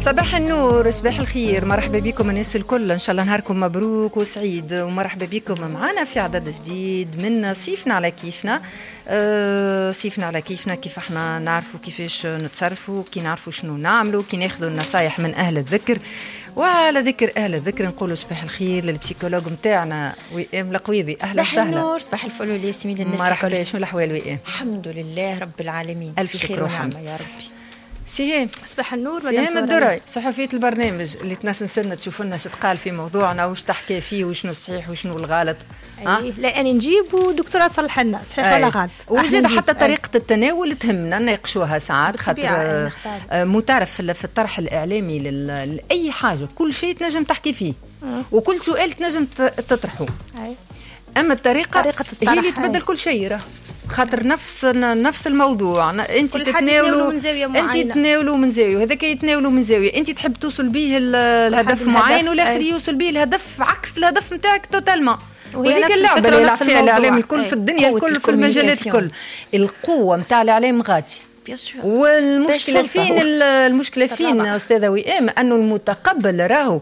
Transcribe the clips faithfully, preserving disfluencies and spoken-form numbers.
صباح النور، صباح الخير، مرحبا بكم الناس الكل، ان شاء الله نهاركم مبروك وسعيد، ومرحبا بكم معنا في عدد جديد من صيفنا على كيفنا. أه صيفنا على كيفنا، كيف احنا نعرفوا كيفاش نتصرفوا، كي نعرفوا شنو نعملوا، كي ناخذوا النصايح من اهل الذكر. وعلى ذكر اهل الذكر نقولوا صباح الخير للبسيكولوج نتاعنا وئام القويضي. اهلا وسهلا. صباح النور، صباح الفل والياسمين للناس الكل. مرحبا، شنو الاحوال وئام؟ الحمد لله رب العالمين، الف شكر وحمد يا ربي. سهام، صباح النور. سهام الدرعي، صحفية البرنامج اللي تنسنسلنا تشوفوا لنا شتقال في موضوعنا وش تحكي فيه وشنو الصحيح وشنو الغلط. أيه. لا أنا نجيب ودكتورة تصلح لنا صحيح أيه. ولا غلط، وزيد حتى طريقة أيه. التناول تهمنا نناقشوها ساعات، خاطر متعرف في الطرح الإعلامي لأي حاجة كل شيء تنجم تحكي فيه أه. وكل سؤال تنجم تطرحه أيه. أما الطريقة هي اللي تبدل كل شيء، راه خاطر نفس نفس الموضوع انت تتناولوا انت تتناولوا من زاويه، هذاك يتناولوا من زاويه، انت تحب توصل به الهدف معين والاخر يوصل به الهدف عكس الهدف نتاعك توتالمون. وهذيك اللعبه اللي يلعب فيها الاعلام الكل في الدنيا الكل في المجالات الكل. القوه نتاع الاعلام غادي، والمشكله فين المشكله فين استاذه وئام؟ انه المتقبل راهو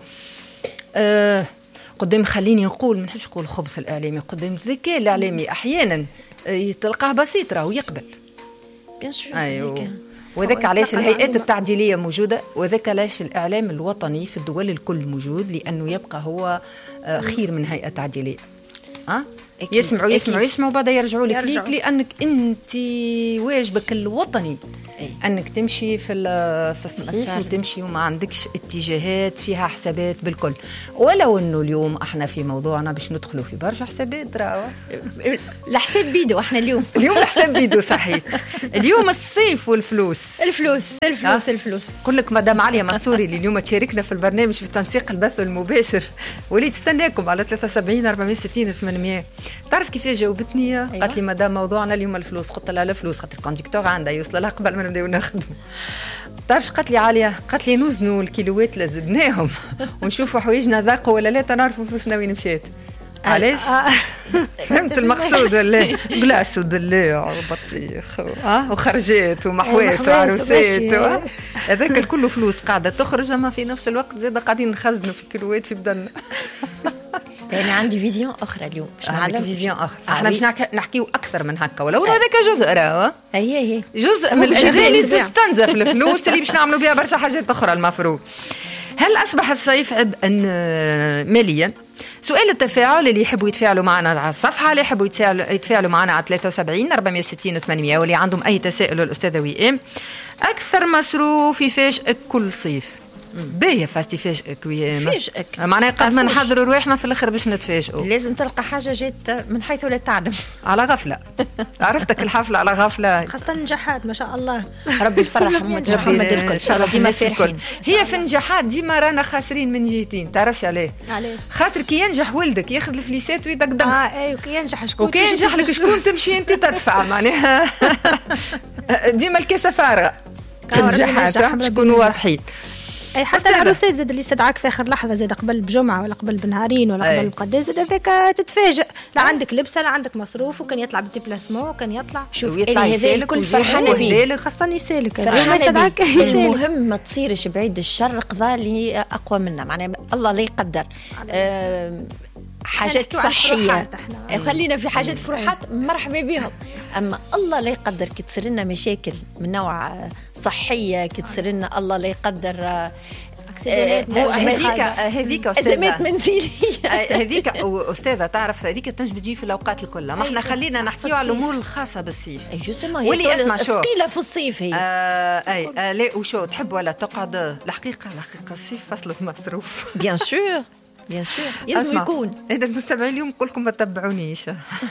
آه قدام، خليني نقول ما نحبش نقول خبث الاعلامي، قدام الذكاء الاعلامي احيانا تلقاه بسيط راهو يقبل. ايوه، وذاك علاش الهيئات التعديليه موجوده، وذاك علاش الاعلام الوطني في الدول الكل موجود، لانه يبقى هو خير من هيئه تعديليه. ها أه؟ يسمعوا يسمعوا يسمعوا بعد يرجعوا لك ليك، لانك انت واجبك الوطني أي. انك تمشي في في الصحيح وتمشي وما عندكش اتجاهات فيها حسابات بالكل. ولو انه اليوم احنا في موضوعنا باش ندخلوا في برشا حسابات، راهو الحساب بيدو احنا اليوم اليوم الحساب بيدو صحيح. اليوم الصيف والفلوس الفلوس الفلوس أه؟ الفلوس. نقول لك مدام عليا منصوري اللي اليوم تشاركنا في البرنامج في تنسيق البث المباشر، وليت تستناكم على ثلاثة وسبعين أربعمية وستين ثمانمية. تعرف كيف جاوبتني؟ أيوة. قالت لي مدام موضوعنا اليوم الفلوس. قلت لها الفلوس خاطر الكونديكتور عندها يوصل لها قبل ما نبداو نخدموا. تعرفش قالت لي عاليه؟ قالت لي نوزنوا الكيلوات اللي زدناهم ونشوفوا حوايجنا ذاقوا ولا لا، تنعرفوا فلوسنا وين مشات. علاش؟ فهمت المقصود ولا؟ قلاص ودليع وبطيخ اه وخرجات ومحواس وعروسات، هذاك الكل فلوس قاعده تخرج، اما في نفس الوقت زاد قاعدين نخزنوا في كيلوات في بدنا. يعني عندي فيزيون اخرى اليوم، باش نعلم فيزيون اخرى. احنا باش نحكيو اكثر من هكا، ولو هذاك جزء راهو هي هي جزء من الاجزاء اللي تستنزف الفلوس اللي باش نعملوا بها برشا حاجات اخرى المفروض. هل اصبح الصيف عبئا ماليا؟ سؤال التفاعل اللي يحبوا يتفاعلوا معنا على الصفحه، اللي يحبوا يتفاعلوا معنا على ثلاثة وسبعين أربعمية وستين ثمانمية، واللي عندهم اي تساؤل للاستاذه وئام. اكثر مصروف يفاجئك كل صيف؟ باهي فاستي فاجئك وياما، فاجئك معناها قبل ما نحضروا رواحنا في الاخر باش نتفاجئوا. لازم تلقى حاجه جات من حيث لا تعلم، على غفله. عرفتك الحفله على غفله، خاصه النجاحات ما شاء الله. ربي يفرح محمد محمد الكل ان شاء الله ديما فرحين. هي في النجاحات ديما رانا خاسرين من جهتين، تعرفش عليه؟ علاش؟ خاطر كي ينجح ولدك ياخذ الفليسات ويدقدق. اه اي وكي ينجح شكون؟ وكي ينجح لك شكون تمشي انت تدفع، معناها ديما الكاسه فارغه في النجاحات، شكون واضحين. اي حتى العروسات زاد اللي استدعاك في اخر لحظه، زاد قبل بجمعه ولا قبل بنهارين ولا قبل بقداش، زاد هذاك تتفاجئ، لا عندك لبسه لا عندك مصروف، وكان يطلع بالديبلاسمون وكان يطلع شوف هذا الكل فرحانه بيه، خاصه يسالك ما يستدعك. المهم ما تصيرش بعيد الشر قضاء اللي اقوى منا، معناها الله لا يقدر. آه حاجات صحيه خلينا في حاجات فروحات مرحبا بهم، اما الله لا يقدر كي تصير لنا مشاكل من نوع صحيه، كي تصير لنا الله لا يقدر هذيك هذيك ازمات منزليه هذيك استاذه. تعرف هذيك تنجم تجي في الاوقات الكل، ما احنا خلينا نحكيو على الامور الخاصه بالصيف. اي جوستومون واللي اسمع شو ثقيله في الصيف هي. آه اي آه لا وشو تحب ولا تقعد؟ الحقيقه الحقيقه الصيف فصل مصروف بيان سور بيان سور لازم يكون. اذا المستمعين اليوم نقول لكم ما تتبعونيش.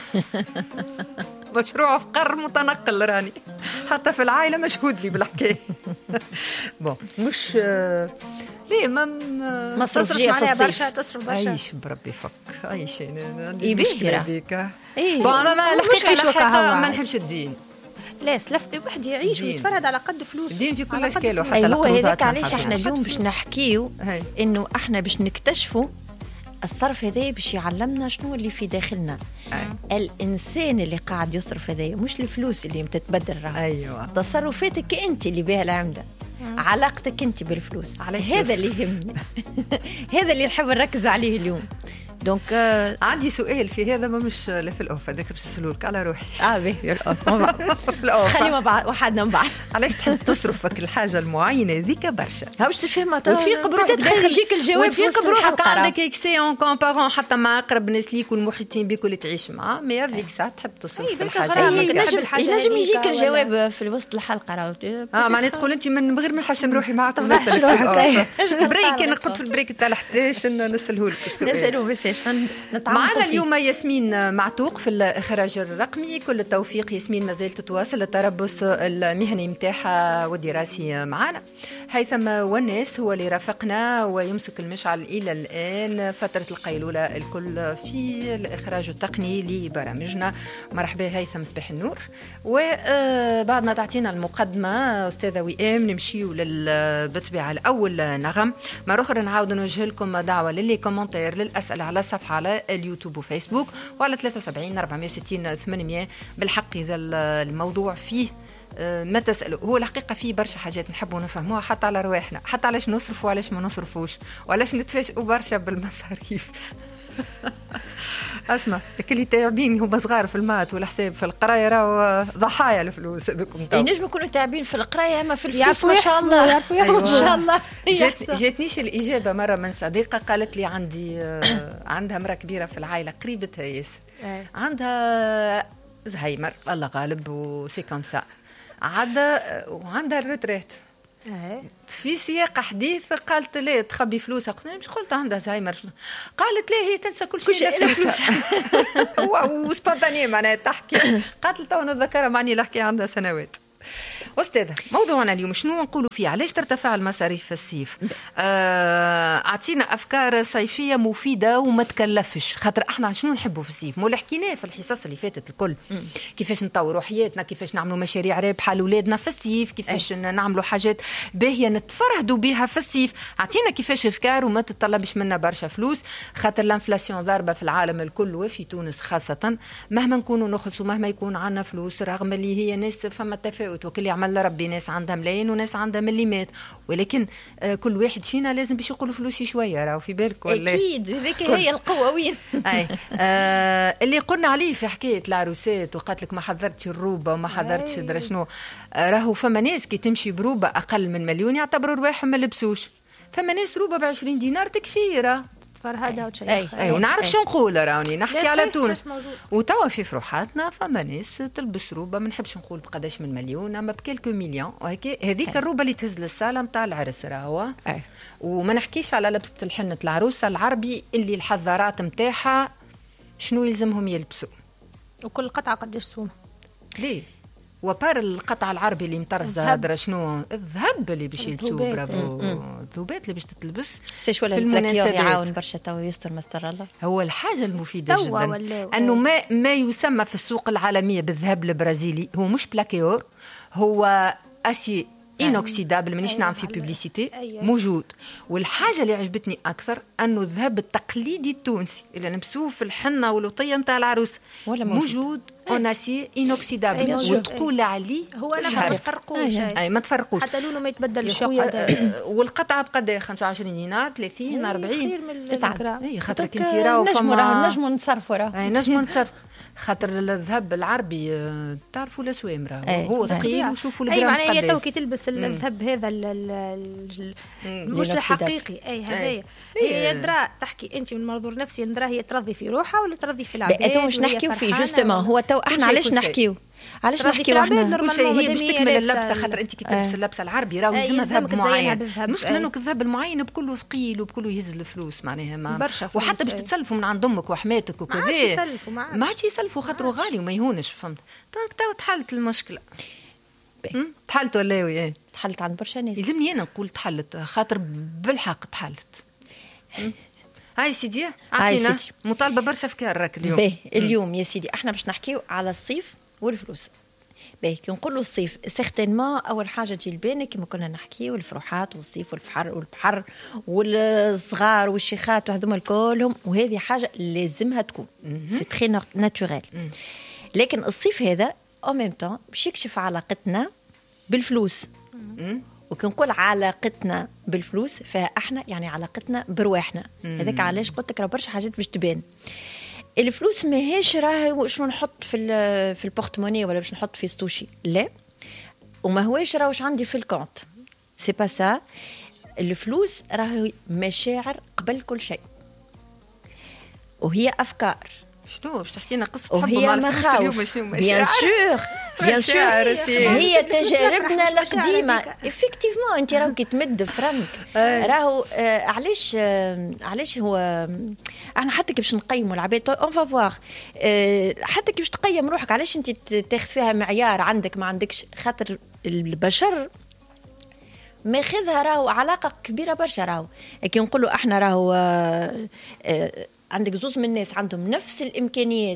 مشروع فقر متنقل راني، حتى في العائله مشهود لي بالحكايه. بون مش ليه ما ما تصرف معنا برشا، تصرف برشا. عيش بربي فكر عيش اي مشكله هذيك. اي بون ما الحقيقه ما نحبش الدين، لا سلف واحد يعيش ويتفرد على قد فلوس الدين في كل اشكاله. حتى أيوة هو هذاك علاش احنا اليوم باش نحكيو انه احنا باش نكتشفوا الصرف هذا باش يعلمنا شنو اللي في داخلنا. أي. الانسان اللي قاعد يصرف هذا مش الفلوس اللي متتبدل، ايوه تصرفاتك انت اللي بها العمده. علاقتك انت بالفلوس. هذا اللي يهمني. هذا اللي نحب نركز عليه اليوم. دونك آه عندي سؤال في هذا، ما مش لا في الاوف هذاك باش نسالولك على روحي. اه باهي الاوف في الاوف خلي ما بعد وحدنا من بعد. علاش تحب تصرف فك الحاجه المعينه ذيك برشا؟ باش تفهمها وتفيق بروحك داخل يجيك الجواب، وتفيق بروحك عندك اكسي اون كومبارون حتى مع اقرب ناس ليك والمحيطين بك اللي تعيش معاه، مي افيك سا تحب تصرف في الحاجه. ينجم يجيك الجواب في وسط الحلقه راهو. اه معناتها تقول انت من غير ما نحشم روحي معاك نسالك بريك. انا قلت في البريك تاع الحداش نسالهولك السؤال. نسالو مساج. معنا اليوم ياسمين معتوق في الإخراج الرقمي. كل التوفيق ياسمين، ما زالت تتواصل التربص المهني متاعها والدراسي معنا. هيثم وناس هو اللي رافقنا ويمسك المشعل إلى الآن فترة القيلولة الكل في الإخراج التقني لبرامجنا. مرحبا هيثم، صباح النور. وبعد ما تعطينا المقدمة أستاذة وئام نمشيو بالطبيعة الأول نغم مرة أخرى. نعاود نوجه لكم دعوة للي كومنتير للأسئلة على الصفحة على اليوتيوب وفيسبوك وعلى ثلاثة وسبعين أربعمية وستين ثمانمية. بالحق إذا الموضوع فيه ما تسألوا، هو الحقيقة فيه برشا حاجات نحبوا نفهموها حتى على رواحنا، حتى علاش نصرف وعلاش ما نصرفوش وعلاش نتفاجئوا برشا بالمصاريف. اسمع اللي تاعبين هما صغار في المات والحساب في القرايه راهو ضحايا الفلوس هذوكم. ينجموا يكونوا تاعبين في القرايه اما في الفلوس ما شاء الله يعرفوا يحسبوا ان شاء الله. جات جاتنيش الاجابه مره من صديقه قالت لي عندي عندها امراه كبيره في العائله قريبتها ياس، عندها زهايمر الله غالب وسي كوم سا، عندها وعندها الروتريت في سياق حديث. قالت لي تخبي فلوسها، قلت مش قلت عندها زهايمر، قالت لي هي تنسى كل شيء الا فلوسها. وسبونتانيه معناها تحكي. قالت تو نتذكرها معني لحكي عندها سنوات. أستاذة، موضوعنا اليوم شنو نقولوا فيه؟ علاش ترتفع المصاريف في الصيف؟ أعطينا آه، أفكار صيفية مفيدة وما تكلفش، خاطر احنا شنو نحبوا في الصيف؟ مولا حكيناه في الحصص اللي فاتت الكل. م. كيفاش نطوروا حياتنا، كيفاش نعملوا مشاريع رابحة لأولادنا في الصيف، كيفاش أي. نعملوا حاجات باهية نتفرهدوا بها في الصيف. أعطينا كيفاش أفكار وما تطلبش منا برشا فلوس، خاطر الانفلاسيون ضاربة في العالم الكل وفي تونس خاصة. مهما نكونوا نخلصوا مهما يكون عنا فلوس، رغم اللي هي ناس فما تفاوت وكل عمل ربي، ناس عندها ملايين وناس عندها مليمات، ولكن آه كل واحد فينا لازم باش يقولوا فلوسي شويه راهو في بالك ولا اكيد هذيك هي القوه وين. اي آه اللي قلنا عليه في حكايه العروسات وقالت لك ما حضرتش الروبه وما حضرتش درا شنو، آه راهو فما ناس كي تمشي بروبه اقل من مليون يعتبروا رواحهم ما لبسوش. فما ناس روبه ب عشرين دينار تكفيره فرهدة وشيء. اي اي ونعرف شو نقول راني نحكي على تونس. وتوا في فروحاتنا فما ناس تلبس روبه ما نحبش نقول بقداش من مليون اما بكلكو مليون وهيك. هذيك الروبه اللي تهز للصاله نتاع العرس راهو. وما نحكيش على لبسه الحنه العروسه العربي اللي الحضارات نتاعها شنو يلزمهم يلبسوا. وكل قطعه قداش سومها؟ ليه؟ وبار القطعة العربي اللي مترزة درا شنو الذهب اللي باش يلبسوه. برافو، الذوبات اللي باش تتلبس سيش ولا المناسبات يعاون برشا توا يستر مستر الله. هو الحاجة المفيدة جدا أنه ما ما يسمى في السوق العالمية بالذهب البرازيلي هو مش بلاكيور، هو أسي إنوكسيدابل. مانيش نعم في بيبليسيتي موجود. والحاجة اللي عجبتني أكثر أنه الذهب التقليدي التونسي اللي نلبسوه في الحنة والوطية متاع العروس موجود, موجود. اون اسي انوكسيدابل وتقول عليه هو نفس ما تفرقوش. اي ما تفرقوش حتى لونه ما يتبدلش. والقطعه بقد خمسة وعشرين دينار ثلاثين أربعين تتعب. اي خاطر كنتي راهو فما نجموا نتصرفوا راه نجموا نتصرفوا خاطر الذهب العربي تعرفوا الاسوام راه هو ثقيل وشوفوا الجرام. اي معناها هي تو كي تلبس الذهب هذا مش الحقيقي. اي هذايا هي درا تحكي انت من منظور نفسي درا هي ترضي في روحها ولا ترضي في العباد. تو مش نحكيو فيه جوستومون هو تو احنا علاش نحكيو علاش نحكيو احنا كل شيء هي باش تكمل اللبسه خاطر انت كي تلبس اللبسه العربي راهو يلزمها ذهب معين. مش لانه الذهب المعين بكله ثقيل وبكله يهز الفلوس معناها ما وحتى باش تتسلفوا من عند امك وحماتك وكذا ما عادش يسلفوا ما عادش يسلفوا خاطره غالي وما يهونش. فهمت تو تحلت المشكله. تحلت ولا وي تحلت عند برشا ناس. يلزمني انا نقول تحلت خاطر بالحق تحلت. هاي سيدي اعطينا مطالبه برشا افكار راك اليوم. باهي اليوم يا سيدي احنا باش نحكيو على الصيف والفلوس. باهي كي نقولوا الصيف سيغتينمون اول حاجه تجي لبالنا كما كنا نحكيو الفروحات والصيف والبحر والبحر والصغار والشيخات وهذوما الكلهم وهذه حاجه لازمها تكون سي تري ناتوريل. لكن الصيف هذا او ميم طون باش يكشف علاقتنا بالفلوس وكنقول علاقتنا بالفلوس فيها احنا يعني علاقتنا برواحنا. هذاك علاش قلت لك راه برشا حاجات باش تبان. الفلوس ماهيش راهي شنو نحط في في البورتموني ولا باش نحط في ستوشي، لا، وما هواش راه واش عندي في الكونت، سي با سا. الفلوس راهي مشاعر قبل كل شيء، وهي افكار. شنو باش تحكي لنا قصه حب مع الفلوس اليوم؟ بيان سور بيان سور هي تجاربنا القديمه. افكتيفمون انت راهو كي تمد فرنك راهو آه علاش آه علاش هو آه احنا حتى كي باش نقيموا العباد اون فافوار آه حتى كي باش تقيم روحك علاش انت تاخذ فيها معيار عندك ما عندكش، خاطر البشر ماخذها راهو علاقه كبيره برشا. راهو كي نقولوا احنا راهو آه آه عندك زوز من الناس عندهم نفس الامكانيات،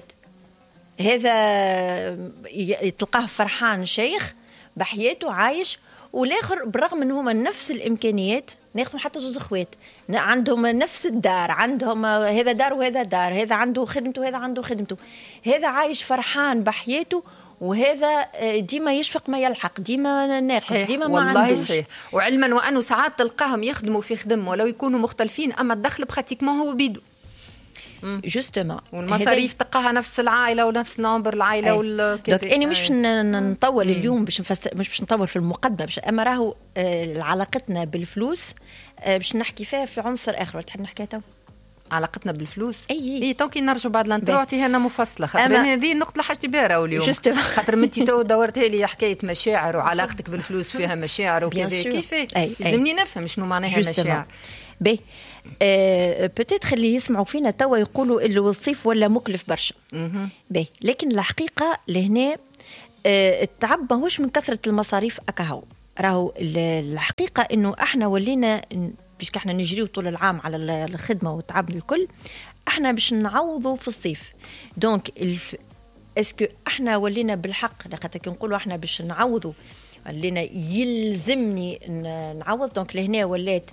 هذا تلقاه فرحان شيخ بحياته عايش، والاخر برغم ان هما نفس الامكانيات، ناخذهم حتى زوز اخوات عندهم نفس الدار، عندهم هذا دار وهذا دار، هذا عنده خدمته وهذا عنده خدمته، هذا عايش فرحان بحياته وهذا ديما يشفق ما يلحق، ديما ناقص، ديما ما عندوش. والله صحيح. وعلما وانه ساعات تلقاهم يخدموا في خدمه ولو يكونوا مختلفين، اما الدخل براتيكمون هو بيدو جوستومون، والمصاريف تلقاها نفس العائله ونفس نمبر العائله وال دونك اني مش نطول اليوم باش مش باش نطول في المقدمه باش، اما راهو علاقتنا بالفلوس باش نحكي فيها في عنصر اخر. تحب نحكي تو علاقتنا بالفلوس؟ اي اي تو كي نرجعوا بعد الانترو اعطيها لنا مفصله، خاطر هذه النقطه اللي حاجتي بها راهو اليوم، خاطر انت تو دورتها لي حكايه مشاعر وعلاقتك بالفلوس فيها مشاعر وكذا، كيف لازمني نفهم شنو معناها مشاعر. بي أه بتيتر اللي يسمعوا فينا توا يقولوا اللي وصيف ولا مكلف برشا. بي لكن الحقيقه لهنا أه التعب ماهوش من كثره المصاريف اكاهو، راهو الحقيقه انه احنا ولينا باش احنا نجريو طول العام على الخدمه وتعبنا الكل، احنا باش نعوضوا في الصيف. دونك الف... اسكو احنا ولينا بالحق لقد كنقولوا احنا باش نعوضوا ولينا يلزمني نعوض. دونك لهنا ولات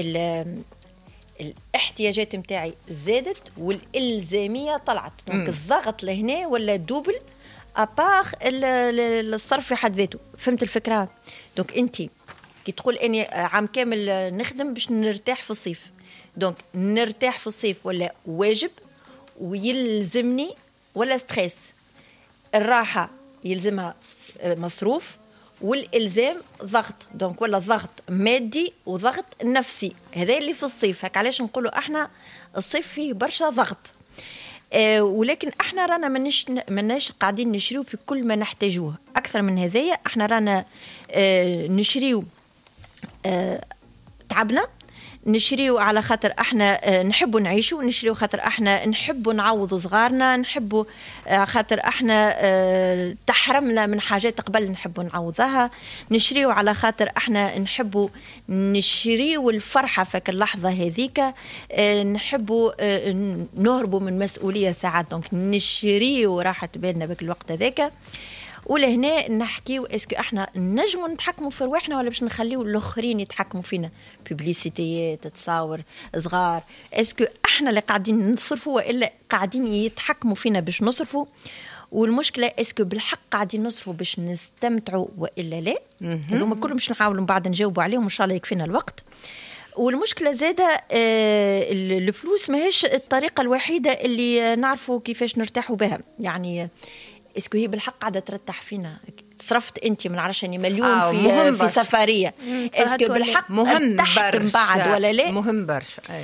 الاحتياجات متاعي زادت والالزاميه طلعت، دونك الضغط لهنا ولا دوبل ابار الصرف في حد ذاته. فهمت الفكره؟ دونك انت كي تقول اني عام كامل نخدم باش نرتاح في الصيف، دونك نرتاح في الصيف ولا واجب ويلزمني ولا ستريس. الراحه يلزمها مصروف والالزام ضغط، دونك ولا ضغط مادي وضغط نفسي. هذا اللي في الصيف. هك علاش نقولوا احنا الصيف فيه برشا ضغط. آه ولكن احنا رانا منش مناش قاعدين نشريو في كل ما نحتاجوه. اكثر من هذايا احنا رانا آه نشريو آه تعبنا، نشريو على خاطر احنا آه نحبوا نعيشوا، نشريو خاطر احنا نحبوا نعوضوا صغارنا، نحبوا آه خاطر احنا آه تحرمنا من حاجات قبل نحبوا نعوضها، نشريو على خاطر احنا نحبوا نشريو الفرحه فك اللحظه هذيك، آه نحبوا آه نهربوا من مسؤوليه ساعات، دونك نشريو راحه بالنا بك الوقت هذاك. ولهنا نحكيو اسكو احنا نجموا نتحكموا في رواحنا ولا باش نخليو الاخرين يتحكموا فينا، ببليسيتيات تصاور صغار، اسكو احنا اللي قاعدين نصرفوا والا قاعدين يتحكموا فينا باش نصرفوا. والمشكله اسكو بالحق قاعدين نصرفوا باش نستمتعوا والا لا. هذوما كلهم باش نحاولوا بعد نجاوبوا عليهم ان شاء الله يكفينا الوقت. والمشكله زاده آه الفلوس ماهيش الطريقه الوحيده اللي نعرفوا كيفاش نرتاحوا بها. يعني اسكو هي بالحق قاعده ترتاح فينا؟ صرفت انت من عشرة مليون آه في في سفريه، اسكو بالحق مهم برشا بعد ولا لا؟ مهم برشا. اي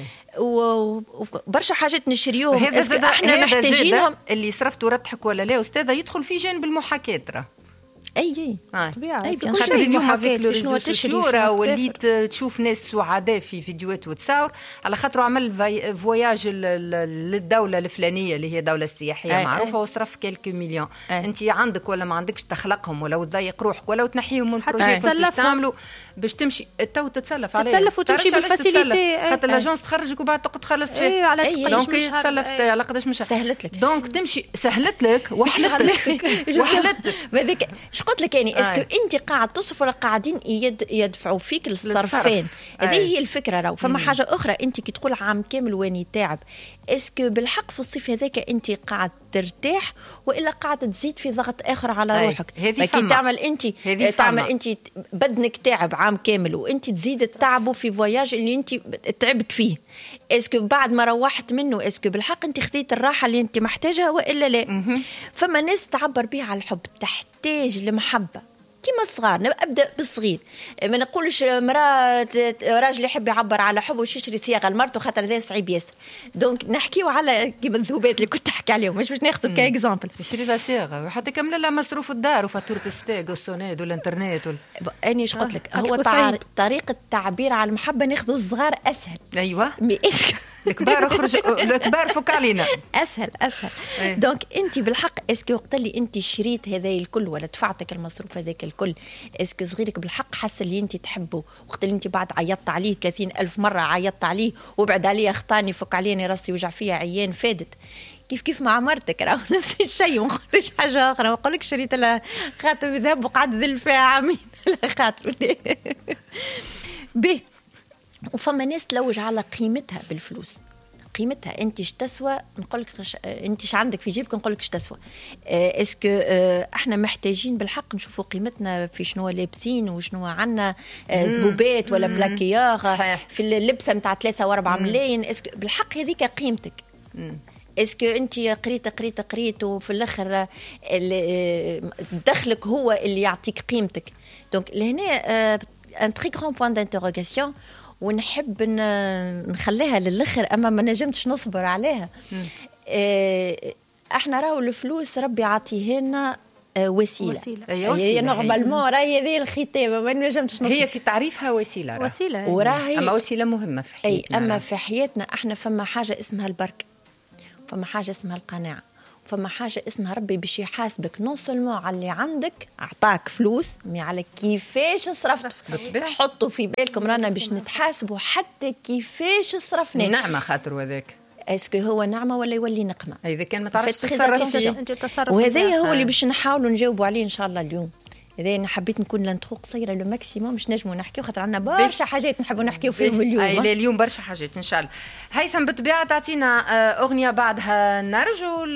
وبرشا حاجات نشريوهم اسكو احنا محتاجينهم. اللي صرفت ورتحك ولا لا استاذه يدخل في جانب المحاكاه. اي اي آه. طبيعي. اي خاطر اليوم هذيك لو تشري وليت تشوف ناس سعداء في فيديوهات وتصور على خاطر عمل فواياج للدوله الفلانيه اللي هي دوله سياحيه أي معروفه أي. وصرف كلك مليون. انت عندك ولا ما عندكش تخلقهم ولا تضيق روحك ولا تنحيهم من البروجيكت باش تعملوا باش تمشي تو تتسلف عليه، تتسلف وتمشي بالفاسيليتي خاطر لاجونس تخرجك وبعد تقعد تخلص فيه. اي على دونك تسلفت على قداش مش سهلت لك، دونك تمشي سهلت لك وحلت لك وحلت هذيك قلت لك يعني اسكو آه. انت قاعد تصرف ولا قاعدين يد يدفعوا فيك للصرفين؟ هذه هي الفكره. راهو فما حاجه اخرى، انت كي تقول عام كامل واني تاعب، اسكو بالحق في الصيف هذاك انت قاعد ترتاح، والا قاعده تزيد في ضغط اخر على أي. روحك. لكن تعمل انت تعمل انت بدنك تعب عام كامل وانت تزيد تعبه في فواياج اللي انت تعبت فيه، اسكو بعد ما روحت منه اسكو بالحق انت خذيت الراحه اللي انت محتاجها والا لا؟ فما ناس تعبر بها على الحب، تحتاج لمحبه كيما الصغار. ابدا بالصغير، ما نقولش مراه راجل يحب يعبر على حبه وش يشري صياغه لمرته خاطر ذا صعيب ياسر. دونك نحكيو على كيما الذوبات اللي كنت تحكي عليهم، مش باش ناخذ كاكزامبل. يشري لها صياغه وحتى كمل لها مصروف الدار وفاتوره الستاج والسونيد والانترنت وال... اني ايش قلت لك، هو تع... طريقه التعبير على المحبه ناخذوا الصغار اسهل. ايوه مي ايش الكبار اخرج الكبار فك علينا اسهل اسهل. أيه. دونك انت بالحق اسكو وقت اللي انت شريت هذا الكل ولا دفعتك المصروف هذاك الكل، اسكو صغيرك بالحق حس اللي انت تحبه، وقت اللي انت بعد عيطت عليه ثلاثين ألف مره عيطت عليه وبعد عليه اخطاني فك عليني راسي وجع فيها عيان فادت. كيف كيف مع مرتك راهو نفس الشيء. ما نقولش حاجه اخرى، ما نقولك شريت لها خاتم ذهب وقعد ذل فيها عامين لا خاتم به. وفما ناس تلوج على قيمتها بالفلوس، قيمتها انت ايش تسوى. نقول لك خش... انت ايش عندك في جيبك، نقول لك ايش تسوى. اه اسكو اه احنا محتاجين بالحق نشوفوا قيمتنا في شنو لابسين وشنو عندنا ذهوبات اه ولا ملاكياغ في اللبسه نتاع ثلاثة وأربعة ملايين. اسكو بالحق هذيك قيمتك. مم. اسكو انت قريت قريت قريت وفي الاخر دخلك هو اللي يعطيك قيمتك. دونك لهنا ان تري غران بوين دانتيروغاسيون، ونحب نخليها للاخر اما ما نجمتش نصبر عليها. اه احنا راهو الفلوس ربي عطيه لنا وسيله, وسيلة. هي نورمالمون راهي هذه الختامه ما نجمتش نصبر. هي في تعريفها وسيله وسيله وراهي اما وسيله مهمه في حياتنا. اي اما في حياتنا احنا فما حاجه اسمها البركه، فما حاجه اسمها القناعه، فما حاجه اسمها ربي باش يحاسبك نون سولمون على اللي عندك اعطاك فلوس، مي على كيفاش صرفت. حطوا في بالكم رانا باش نتحاسبوا حتى كيفاش صرفنا. نعمه خاطر وذاك اسكو هو نعمه ولا يولي نقمه اذا كان ما تعرفش تتصرف فيه. وهذا هو اللي باش نحاولوا نجاوبوا عليه ان شاء الله اليوم. إذا أنا حبيت نكون لنتخو قصيرة لو ماكسيموم مش نجموا نحكيو خاطر عندنا برشا حاجات نحبوا نحكيو فيهم اليوم. أي اليوم برشا حاجات إن شاء الله. هيثم بالطبيعة تعطينا أغنية بعدها نرجو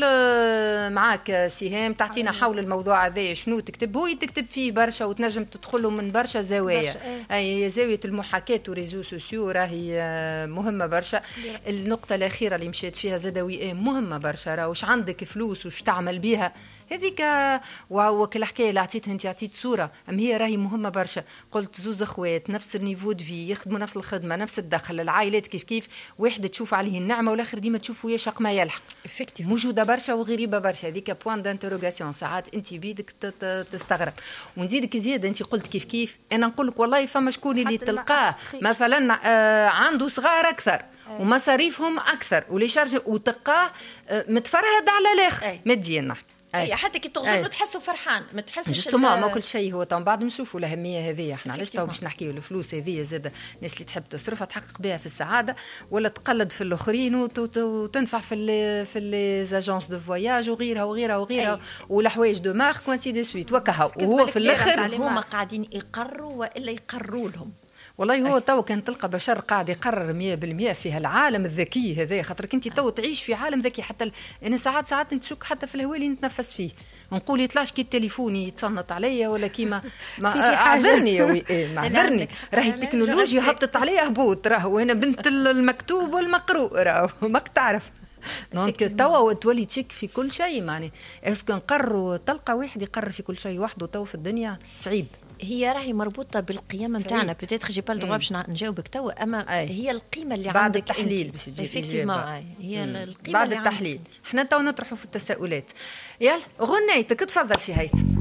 معاك سهام تعطينا حول الموضوع هذا شنو تكتب. هو تكتب فيه برشا وتنجم تدخله من برشا زوايا. أي زاوية المحاكاة وريزو سوسيو راهي مهمة برشا. النقطة الأخيرة اللي مشيت فيها زدوي مهمة برشا، راه واش عندك فلوس وش تعمل بها هذيك. وكل حكايه اللي عطيتها انت عطيت صوره، ام هي راهي مهمه برشا. قلت زوز اخوات نفس النيفو دو في يخدموا نفس الخدمه نفس الدخل، العائلات كيف كيف، واحد تشوف عليه النعمه والاخر ديما تشوفوا يشق ما يلحق. موجوده برشا وغريبه برشا. هذيك بوان دانتروغاسيون ساعات انت بيدك تستغرب. ونزيدك زياده انت قلت كيف كيف، انا نقول لك والله فما شكون اللي تلقاه مثلا آه عنده صغار اكثر ومصاريفهم اكثر واللي شارج وتلقاه آه متفرهد على الاخر مديا نحكي. اي حتى كي تغزر تحسوا فرحان ما تحسش جوستومون ما كل شيء هو طبعا بعد نشوفوا الاهميه هذه. احنا علاش تو باش نحكيو الفلوس هذه زاد الناس اللي تحب تصرفها تحقق بها في السعاده ولا تقلد في الاخرين وتنفع في ال في لي زاجونس دو فواياج وغيرها وغيرها وغيرها والحوايج دو مارك وانسي دي سويت وكها. وهو في الاخر هما قاعدين يقروا والا يقروا لهم. والله هو تو كان تلقى بشر قاعد يقرر مية بالمية في هالعالم الذكي هذا، خاطرك انت تو تعيش في عالم ذكي. حتى ال... انا ساعات ساعات نتشك حتى في الهواء اللي نتنفس فيه، نقول يطلعش كي تليفوني يتصنت عليا ولا كيما ما اعذرني يا وي ايه معذرني راهي التكنولوجيا هبطت عليا هبوط راهو وانا بنت المكتوب والمقروء راهو ماك تعرف. دونك توا تولي تشك في كل شيء. معني اسكو نقروا تلقى واحد يقرر في كل شيء وحده تو في الدنيا صعيب. هي راهي مربوطه بالقيم نتاعنا بيتيتر جي با الدغوا باش نجاوبك توا اما أي. هي القيمه اللي بعد عندك التحليل باش تجي هي القيمه بعد التحليل. احنا تو نطرحوا في التساؤلات. يلا غنيتك تفضل سي هيثم.